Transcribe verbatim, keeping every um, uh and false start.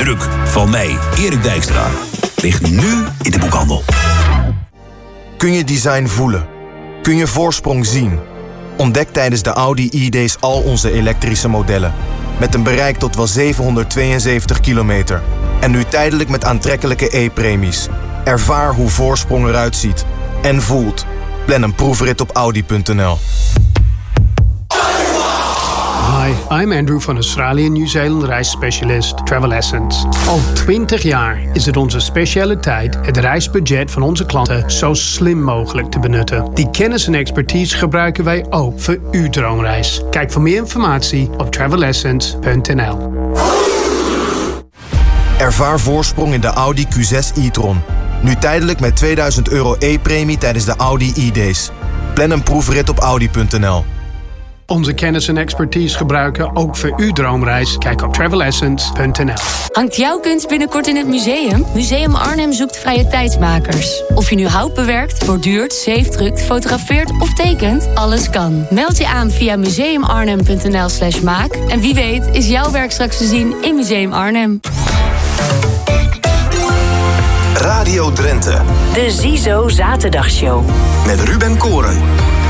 Druk van mij, Erik Dijkstra. Ligt nu in de boekhandel. Kun je design voelen? Kun je voorsprong zien? Ontdek tijdens de Audi e-days al onze elektrische modellen. Met een bereik tot wel zevenhonderdtweeënzeventig kilometer. En nu tijdelijk met aantrekkelijke e-premies. Ervaar hoe voorsprong eruit ziet. En voelt. Plan een proefrit op audi punt n l. Hi, I'm Andrew van Australië Nieuw-Zeeland reisspecialist Travel Essence. Al twintig jaar is het onze specialiteit het reisbudget van onze klanten zo slim mogelijk te benutten. Die kennis en expertise gebruiken wij ook voor uw droomreis. Kijk voor meer informatie op travel essence punt n l. Ervaar voorsprong in de Audi Q zes e-tron. Nu tijdelijk met tweeduizend euro e-premie tijdens de Audi e-days. Plan een proefrit op audi punt n l. Onze kennis en expertise gebruiken ook voor uw droomreis. Kijk op travel essence punt n l. Hangt jouw kunst binnenkort in het museum? Museum Arnhem zoekt vrije tijdsmakers. Of je nu hout bewerkt, borduurt, zeefdrukt, fotografeert of tekent, alles kan. Meld je aan via museumarnhem punt n l slash maak. En wie weet is jouw werk straks te zien in Museum Arnhem. Radio Drenthe. De Ziezo Zaterdagshow. Met Ruben Koren.